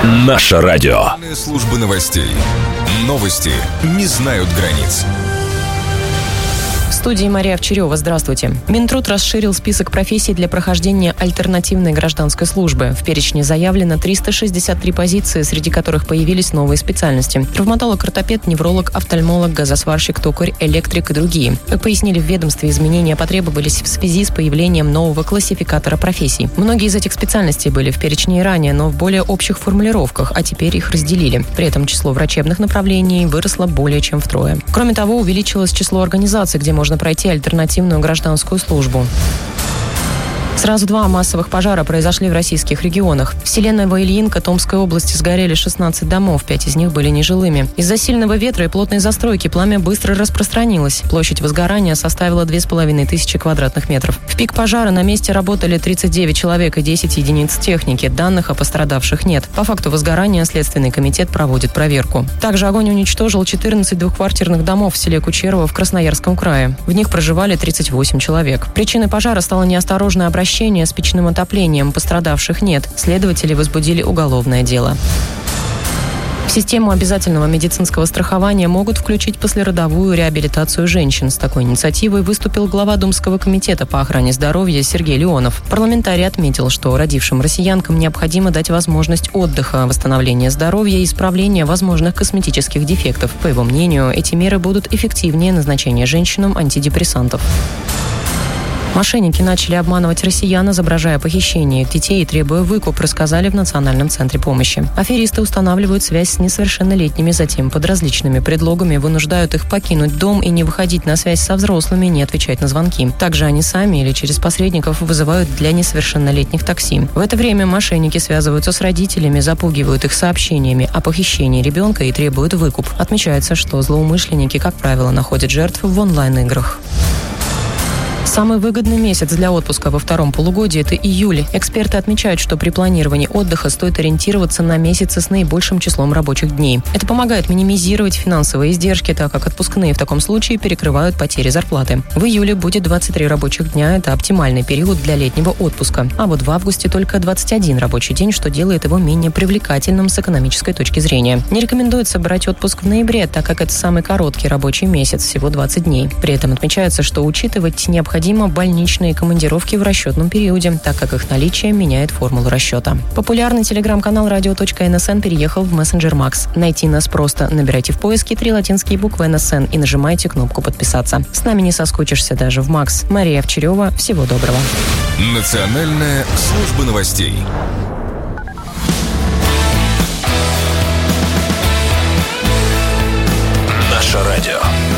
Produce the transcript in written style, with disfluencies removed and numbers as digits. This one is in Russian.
Наше радио. Служба новостей. Новости не знают границ. В студии Мария Овчарева. Здравствуйте. Минтруд расширил список профессий для прохождения альтернативной гражданской службы. В перечне заявлено 363 позиции, среди которых появились новые специальности: травматолог, ортопед, невролог, офтальмолог, газосварщик, токарь, электрик и другие. Как пояснили в ведомстве, изменения потребовались в связи с появлением нового классификатора профессий. Многие из этих специальностей были в перечне и ранее, но в более общих формулировках, а теперь их разделили. При этом число врачебных направлений выросло более чем втрое. Кроме того, увеличилось число организаций, где можно пройти альтернативную гражданскую службу. Сразу 2 массовых пожара произошли в российских регионах. В селе Новоильинка Томской области сгорели 16 домов, 5 из них были нежилыми. Из-за сильного ветра и плотной застройки пламя быстро распространилось. Площадь возгорания составила 2500 квадратных метров. В пик пожара на месте работали 39 человек и 10 единиц техники. Данных о пострадавших нет. По факту возгорания Следственный комитет проводит проверку. Также огонь уничтожил 14 двухквартирных домов в селе Кучерово в Красноярском крае. В них проживали 38 человек. Причиной пожара стало неосторожное обращение с печным отоплением. Пострадавших нет. Следователи возбудили уголовное дело. В систему обязательного медицинского страхования могут включить послеродовую реабилитацию женщин. С такой инициативой выступил глава Думского комитета по охране здоровья Сергей Леонов. Парламентарий отметил, что родившим россиянкам необходимо дать возможность отдыха, восстановления здоровья и исправления возможных косметических дефектов. По его мнению, эти меры будут эффективнее назначения женщинам антидепрессантов. Мошенники начали обманывать россиян, изображая похищение их детей и требуя выкуп, рассказали в Национальном центре помощи. Аферисты устанавливают связь с несовершеннолетними, затем под различными предлогами вынуждают их покинуть дом и не выходить на связь со взрослыми, не отвечать на звонки. Также они сами или через посредников вызывают для несовершеннолетних такси. В это время мошенники связываются с родителями, запугивают их сообщениями о похищении ребенка и требуют выкуп. Отмечается, что злоумышленники, как правило, находят жертв в онлайн-играх. Самый выгодный месяц для отпуска во втором полугодии – это июль. Эксперты отмечают, что при планировании отдыха стоит ориентироваться на месяцы с наибольшим числом рабочих дней. Это помогает минимизировать финансовые издержки, так как отпускные в таком случае перекрывают потери зарплаты. В июле будет 23 рабочих дня – это оптимальный период для летнего отпуска. А вот в августе только 21 рабочий день, что делает его менее привлекательным с экономической точки зрения. Не рекомендуется брать отпуск в ноябре, так как это самый короткий рабочий месяц, всего 20 дней. При этом отмечается, что учитывать необходимо больничные командировки в расчетном периоде, так как их наличие меняет формулу расчета. Популярный телеграм-канал radio.nsn переехал в мессенджер Макс. Найти нас просто: набирайте в поиске 3 латинские буквы НСН и нажимайте кнопку «Подписаться». С нами не соскучишься даже в Макс. Мария Овчарева. Всего доброго. Национальная служба новостей. Наше радио.